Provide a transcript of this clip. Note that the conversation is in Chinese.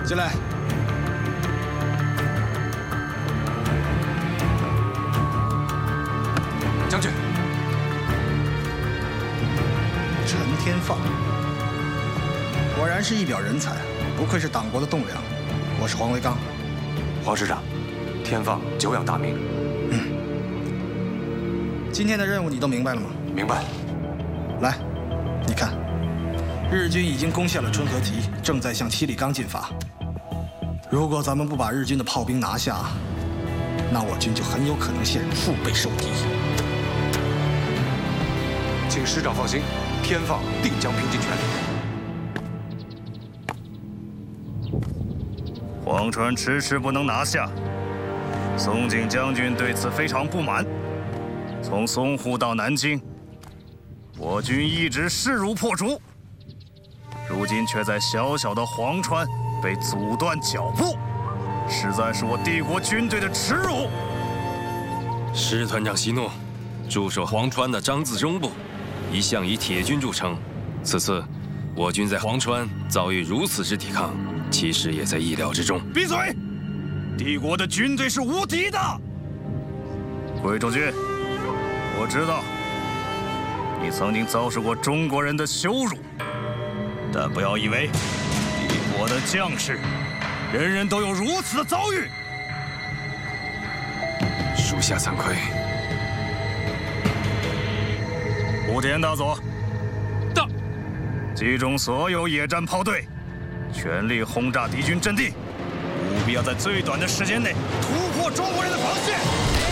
进来。 将军， 陈天放，果然是一表人才，不愧是党国的栋梁。我是黄维刚。 黄师长，天放久仰大名。 今天的任务你都明白了吗？ 明白。 来，你看，日军已经攻下了春和集，正在向七里岗进发。如果咱们不把日军的炮兵拿下，那我军就很有可能陷入腹背受敌。 请师长放心，天放定将拼尽全力。 黄川迟迟不能拿下，松井将军对此非常不满。从淞沪到南京，我军一直势如破竹，如今却在小小的黄川被阻断脚步，实在是我帝国军队的耻辱。 师团长息怒，驻守黄川的张自忠部一向以铁军著称，此次我军在黄川遭遇如此之抵抗，其实也在意料之中。 闭嘴！帝国的军队是无敌的。贵州军，我知道你曾经遭受过中国人的羞辱，但不要以为帝国的将士人人都有如此的遭遇。 属下惭愧。 武田大佐， 到， 集中所有野战炮队，全力轰炸敌军阵地，务必要在最短的时间内突破中国人的防线。